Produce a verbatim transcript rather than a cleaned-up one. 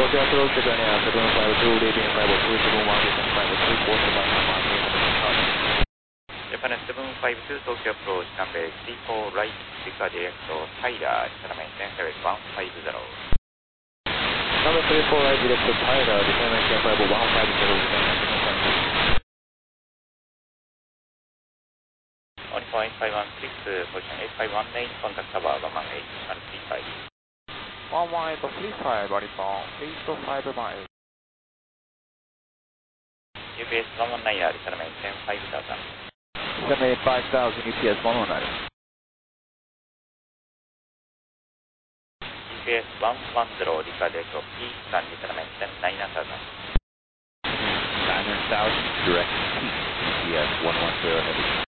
Tokyo approach Japan seven five two, leading five two seven one, descend five three quarter by number three seven. Japan seven five two Tokyo approach, runway three four right, Victor direct Tyler, descend maintain service one five zero. Number three four right, direct Tyler, descend maintain five one five zero, descend maintain one five zero. On point five one six, position eight five one eight, contact tower one one eight one three five. one one eight three five, Alison, eight five miles. U P S one one nine R, descend maintain five thousand. Descend five thousand, U P S one one nine. U P S one one zero, Victor direct P one, descend maintain nine thousand. nine thousand, direct P, U P S one one zero heavy.